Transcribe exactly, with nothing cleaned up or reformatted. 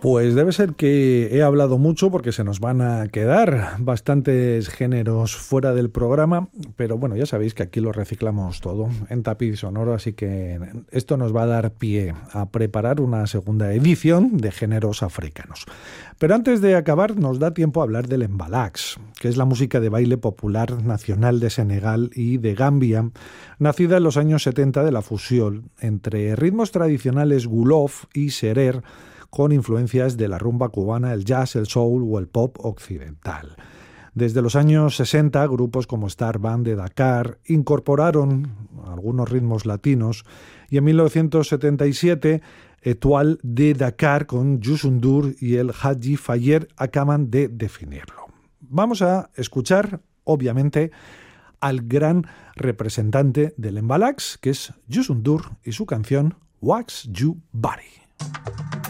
Pues debe ser que he hablado mucho porque se nos van a quedar bastantes géneros fuera del programa, pero bueno, ya sabéis que aquí lo reciclamos todo en tapiz sonoro, así que esto nos va a dar pie a preparar una segunda edición de géneros africanos. Pero antes de acabar nos da tiempo a hablar del mbalax, que es la música de baile popular nacional de Senegal y de Gambia, nacida en los años setenta de la fusión entre ritmos tradicionales gulof y serer, con influencias de la rumba cubana, el jazz, el soul o el pop occidental. Desde los años sesenta, grupos como Star Band de Dakar incorporaron algunos ritmos latinos y en mil novecientos setenta y siete, Étoile de Dakar con Youssou N'Dour y el Hadji Fayer acaban de definirlo. Vamos a escuchar, obviamente, al gran representante del mbalax, que es Youssou N'Dour y su canción Wax You Body.